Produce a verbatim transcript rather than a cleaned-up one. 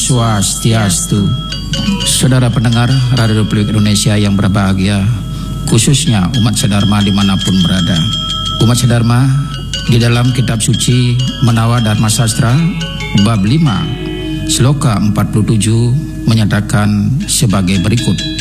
Swastiastu. Saudara pendengar Radio Republik Indonesia yang berbahagia, khususnya umat sedharma dimanapun berada. Umat sedharma, di dalam kitab suci Menawa Dharma Sastra bab lima sloka empat puluh tujuh menyatakan sebagai berikut.